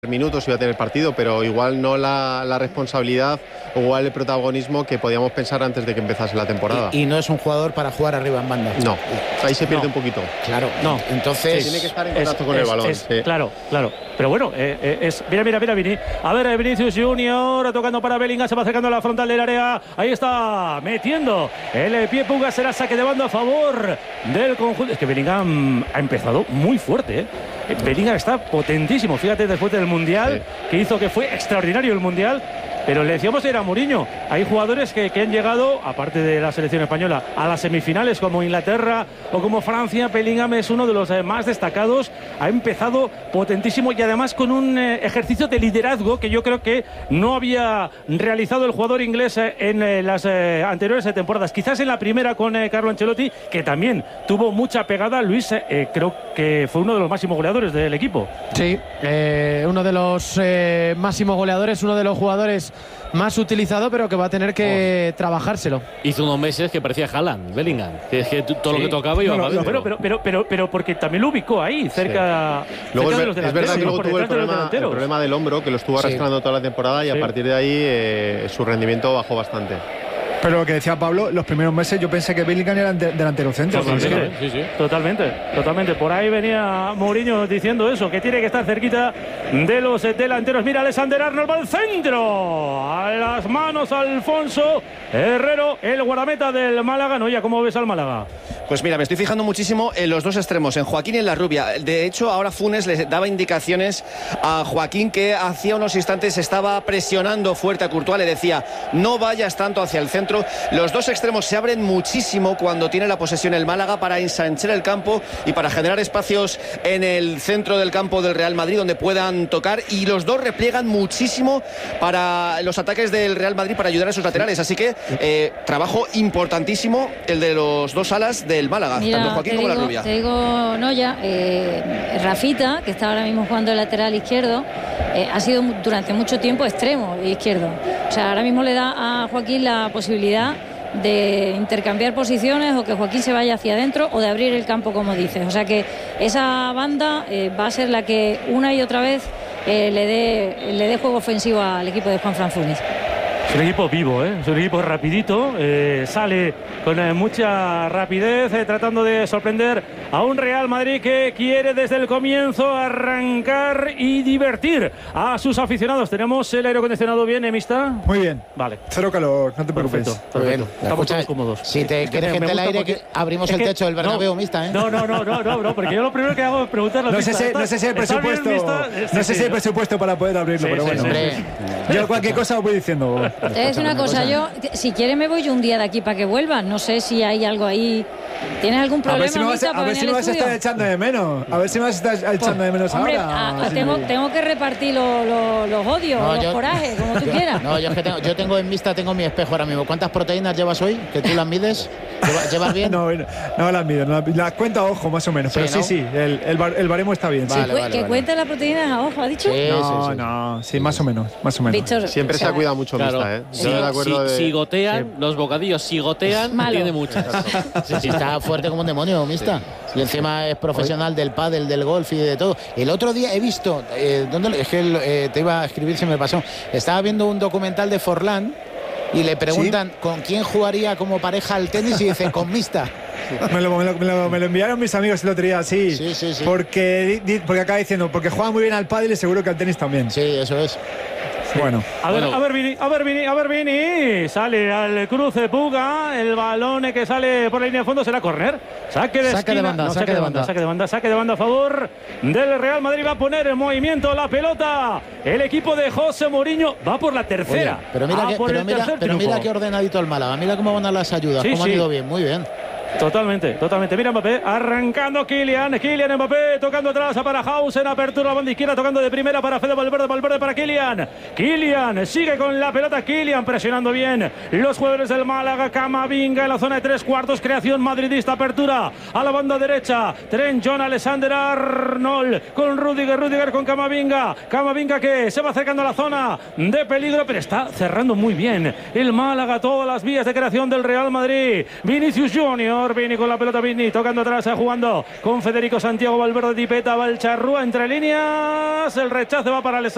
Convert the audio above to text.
minutos iba a tener partido, pero igual no la responsabilidad o igual el protagonismo que podíamos pensar antes de que empezase la temporada. Y no es un jugador para jugar arriba en banda. No, ahí se pierde un poquito. Claro, no. Entonces tiene que estar en contacto con el balón. Sí. Claro. Pero bueno, mira, Vini. A ver, Vinicius Junior tocando para Bellingham, se va acercando a la frontal del área. Ahí está, metiendo el pie Puga, será saque de banda a favor del conjunto. Es que Bellingham ha empezado muy fuerte, Bellingham está potentísimo, fíjate, después del Mundial, que hizo que fue extraordinario el Mundial. Pero le decíamos era Mourinho. Hay jugadores que han llegado, aparte de la selección española, a las semifinales como Inglaterra o como Francia. Bellingham es uno de los más destacados. Ha empezado potentísimo y además con un ejercicio de liderazgo que yo creo que no había realizado el jugador inglés en las anteriores temporadas. Quizás en la primera con Carlo Ancelotti, que también tuvo mucha pegada. Luis, creo que fue uno de los máximos goleadores del equipo. Sí, uno de los máximos goleadores, uno de los jugadores más utilizado, pero que va a tener que trabajárselo. Hizo unos meses que parecía Haaland, Bellingham. Es que todo lo que tocaba iba para adentro. Pero porque también lo ubicó ahí, cerca, luego cerca de los delanteros. Es verdad que luego tuvo el problema del hombro, que lo estuvo arrastrando toda la temporada y a partir de ahí su rendimiento bajó bastante. Pero lo que decía Pablo, los primeros meses yo pensé que Bellingham era delantero centro. Totalmente. Por ahí venía Mourinho diciendo eso, que tiene que estar cerquita de los delanteros. Mira, Alexander Arnold va al centro. A las manos Alfonso Herrero, el guardameta del Málaga. No, ya, ¿cómo ves al Málaga? Pues mira, me estoy fijando muchísimo en los dos extremos, en Joaquín y en La Rubia. De hecho, ahora Funes le daba indicaciones a Joaquín, que hacía unos instantes estaba presionando fuerte a Courtois. Le decía, no vayas tanto hacia el centro. Los dos extremos se abren muchísimo cuando tiene la posesión el Málaga para ensanchar el campo y para generar espacios en el centro del campo del Real Madrid donde puedan tocar, y los dos repliegan muchísimo para los ataques del Real Madrid para ayudar a sus laterales. Así que trabajo importantísimo el de los dos alas del Málaga. Mira, tanto Joaquín como La Rubia. Te digo, Noya, Rafita, que está ahora mismo jugando el lateral izquierdo, ha sido durante mucho tiempo extremo izquierdo. O sea, ahora mismo le da a Joaquín la posibilidad de intercambiar posiciones, o que Joaquín se vaya hacia adentro, o de abrir el campo, como dices. O sea que esa banda va a ser la que una y otra vez le dé juego ofensivo al equipo de Juanfran Funes. Es un equipo vivo, es un equipo rapidito, sale con mucha rapidez, tratando de sorprender a un Real Madrid que quiere desde el comienzo arrancar y divertir a sus aficionados. ¿Tenemos el aire acondicionado bien, Mista? Muy bien. Vale. Cero calor, no te preocupes. Perfecto. Estamos todos cómodos. Si te quieres gente el aire, que abrimos el techo del Bernabéu, Mista, ¿eh? No, porque yo lo primero que hago es preguntarle a Mista. No sé si hay presupuesto. No sé si hay presupuesto para poder abrirlo, pero bueno. Yo cualquier cosa os voy diciendo. Es una cosa, yo, si quieres me voy yo un día de aquí para que vuelvas. No sé si hay algo ahí. ¿Tienes algún problema? A ver si me vas a estar echando de menos. A ver si me vas a estar echando de menos ahora. Tengo que repartir los odios, los corajes, como tú quieras. No, yo tengo en Mista, tengo mi espejo ahora mismo. ¿Cuántas proteínas llevas hoy? ¿Que tú las mides? ¿Llevas bien? No las mido. Las cuento a ojo, más o menos. Pero sí, el baremo está bien. Vale, cuenta las proteínas a ojo, ¿ha dicho? Sí, más o menos. Víctor, siempre se ha cuidado mucho Mista, ¿eh? Si gotean, los bocadillos, si gotean, tiene muchas. Sí, está fuerte como un demonio, Mista. Y encima es profesional del pádel, del golf y de todo. El otro día he visto, es que te iba a escribir, se me pasó. Estaba viendo un documental de Forlán y le preguntan con quién jugaría como pareja al tenis y dice, con Mista. Me lo enviaron mis amigos el otro día, sí. Porque acaba diciendo, porque juega muy bien al pádel y seguro que al tenis también. Sí, eso es. Bueno. A ver, Vini. Sale al cruce Puga. El balón que sale por la línea de fondo será córner. Saque de banda a favor del Real Madrid. Va a poner en movimiento la pelota el equipo de José Mourinho. Va por la tercera. Oye, pero mira qué ordenadito el Málaga. Mira cómo van a las ayudas. Cómo han ido bien. Muy bien. Totalmente. Mira Mbappé, arrancando Kylian Mbappé, tocando atrás para Hausen, apertura la banda izquierda, tocando de primera para Fede Valverde para Kylian sigue con la pelota, Kylian presionando bien los jugadores del Málaga. Camavinga en la zona de tres cuartos, creación madridista, apertura a la banda derecha, Trent John, Alexander Arnold con Rudiger con Camavinga que se va acercando a la zona de peligro, pero está cerrando muy bien el Málaga todas las vías de creación del Real Madrid. Vinicius Junior, Vini con la pelota, Vini tocando atrás, jugando con Federico Santiago Valverde, Tipeta, Balcharrúa entre líneas, el rechace va para Alessandro.